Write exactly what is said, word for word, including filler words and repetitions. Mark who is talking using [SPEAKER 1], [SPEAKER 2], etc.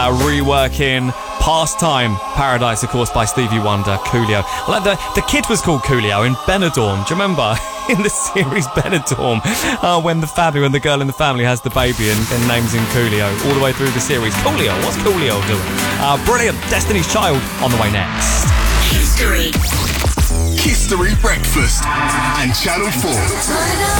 [SPEAKER 1] Uh, reworking Pastime Paradise, of course, by Stevie Wonder, Coolio. Like the, the kid was called Coolio in Benidorm. Do you remember? In the series Benidorm, uh, when the family, when the girl in the family has the baby and, and names him Coolio, all the way through the series. Coolio, what's Coolio doing? Uh, brilliant. Destiny's Child on the way next.
[SPEAKER 2] History. History Breakfast and Channel four.